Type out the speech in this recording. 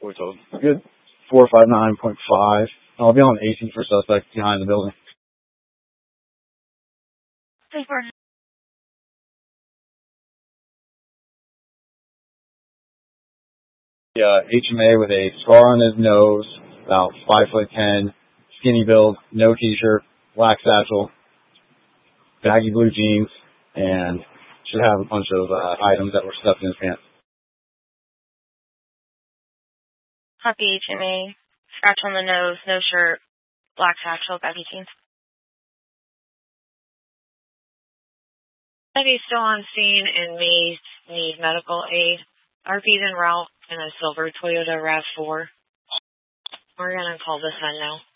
Boy told. Good. 459.5. I'll be on 18 for suspect behind the building. HMA with a scar on his nose, about 5'10", skinny build, no t-shirt, black satchel, baggy blue jeans, and should have a bunch of items that were stuffed in his pants. Copy HMA, scratch on the nose, no shirt, black satchel, baggy jeans. He's still on scene and may need medical aid. RP's en route in a silver Toyota RAV4. We're going to call this in now.